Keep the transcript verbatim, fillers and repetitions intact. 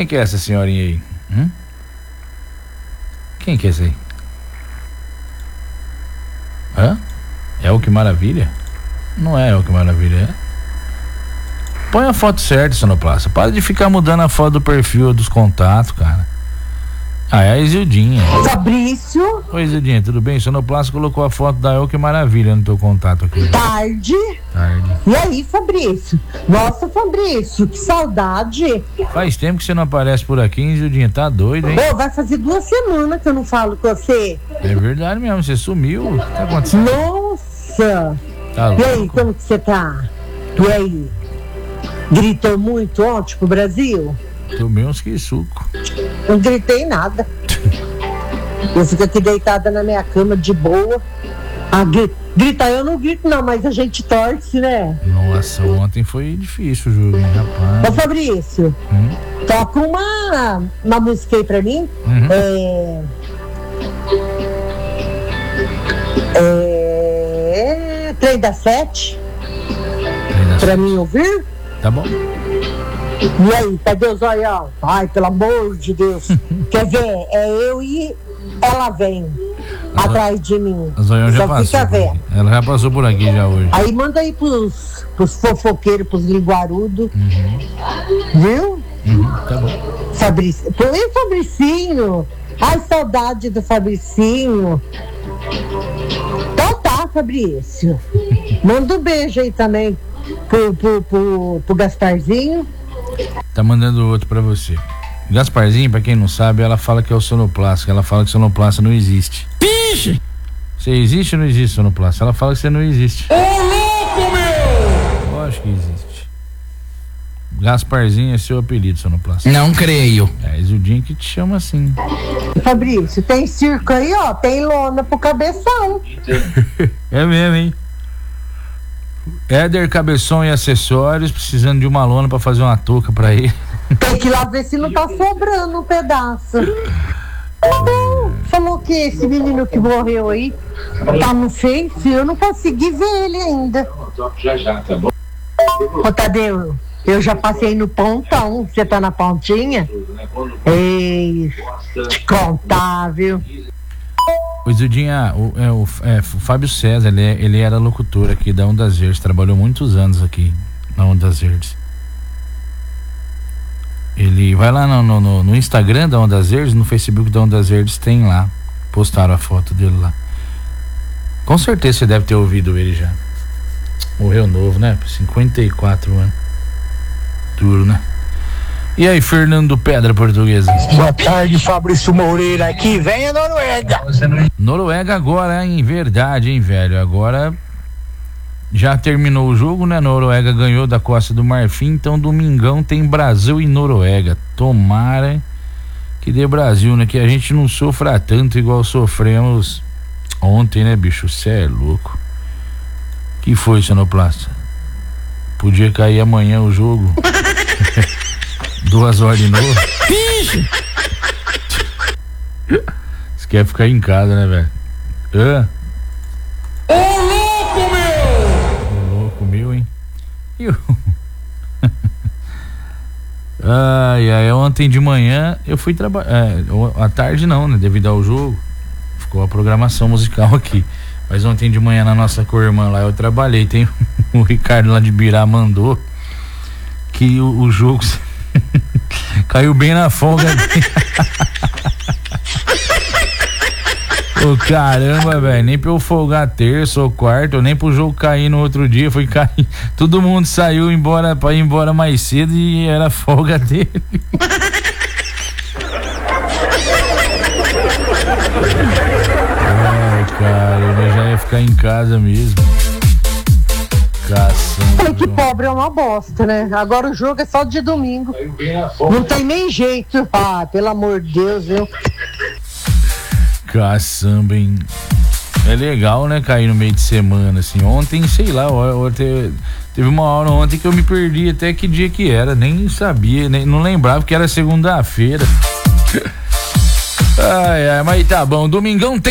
Quem que é essa senhorinha aí? Hum? Quem que é essa aí? Hã? É o que maravilha? Não é o que maravilha, é? Põe a foto certa, Sonoplasta. Para de ficar mudando a foto do perfil dos contatos, cara. Ah, é a Isildinha. Fabrício. Oi, Isildinha, tudo bem? Sonoplasta colocou a foto da El Que Maravilha no teu contato aqui. Tarde. Tarde. E aí, Fabrício? Nossa, Fabrício, que saudade. Faz tempo que você não aparece por aqui, hein, Isildinha? Tá doido, hein? Pô, vai fazer duas semanas que eu não falo com você. É verdade mesmo, você sumiu. O que tá acontecendo? Nossa. Tá e aí, louco. como que você tá? E aí? Gritou muito ontem pro Brasil? Tomei uns que suco. Não gritei nada. Eu fico aqui deitada na minha cama de boa. Ah, gri- gritar eu não grito não, mas a gente torce, né? Nossa, ontem foi difícil o jogo, hein, rapaz. Ô Fabrício, Hum? toca uma, uma música aí pra mim. Uhum. É... É... Trem da Sete, pra mim ouvir. Tá bom. E aí, cadê o zoião? Ai, pelo amor de Deus. Quer ver? É eu e ela vem A atrás de mim. A Zoião já Só passou. fica por vendo. aqui. Ela já passou por aqui já hoje. Aí manda aí pros, pros fofoqueiros, pros linguarudos. Viu? Uhum, tá bom. Fabrício. Põe o Fabricinho. Ai, saudade do Fabricinho. Então tá, Fabrício. Manda um beijo aí também pro, pro, pro, pro Gasparzinho. Tá mandando outro pra você. Gasparzinho, pra quem não sabe, ela fala que é o Sonoplasta. Ela fala que Sonoplasta não existe. Pixe! Você existe ou não existe, Sonoplasta? Ela fala que você não existe. Ô louco, meu! Lógico que existe. Gasparzinho é seu apelido, Sonoplasta. Não creio. É, Isildinha que te chama assim. Fabrício, tem circo aí, ó. Tem lona pro cabeção. É mesmo, hein? Éder Cabeção e Acessórios, precisando de uma lona pra fazer uma touca pra ele. Tem que ir lá ver se não tá sobrando um pedaço. Então, falou que esse menino que morreu aí tá no Face, eu não consegui ver ele ainda. Já já, tá bom? Ô Tadeu, eu já passei no pontão, você tá na pontinha? Ei, te contar, viu? O Isildinha, o, é, o, é, o Fábio César, ele, é, ele era locutor aqui da Ondas Verdes, trabalhou muitos anos aqui na Ondas Verdes. Ele vai lá no, no, no Instagram da Ondas Verdes, no Facebook da Ondas Verdes, tem lá, postaram a foto dele lá. Com certeza você deve ter ouvido ele já. Morreu novo, né? cinquenta e quatro anos. Duro, né? E aí, Fernando Pedra Portuguesa? Boa tarde, Fabrício Moreira aqui, vem a Noruega. Noruega agora, em verdade, hein, velho? Agora já terminou o jogo, né? Noruega ganhou da Costa do Marfim, então domingão tem Brasil e Noruega. Tomara que dê Brasil, né? Que a gente não sofra tanto igual sofremos ontem, né, bicho? Cê é louco. Que foi, Sonoplasta? Podia cair amanhã o jogo. Duas horas de novo. Você quer ficar em casa, né, velho? Hã? Ô louco, meu! Ô louco meu, hein? E o... Ai, ai, ontem de manhã eu fui trabalhar. É, à tarde não, né? Devido ao jogo. Ficou a programação musical aqui. Mas ontem de manhã na nossa co-irmã lá eu trabalhei. Tem o Ricardo lá de Birá mandou que o, o jogo caiu bem na folga. Ô, caramba, velho, nem pra eu folgar terça ou quarto, nem pro jogo cair no outro dia, foi cair. Todo mundo saiu embora pra ir embora mais cedo e era folga dele. Ai, cara, eu já ia ficar em casa mesmo. Caçamba. Falei que pobre é uma bosta, né? Agora o jogo é só de domingo. Não tem nem jeito. Ah, pelo amor de Deus, viu? Caçamba, hein? É legal, né? Cair no meio de semana, assim. Ontem, sei lá, ontem, teve uma hora ontem que eu me perdi até que dia que era. Nem sabia, nem, não lembrava que era segunda-feira. Ai, ai, mas tá bom. Domingão tem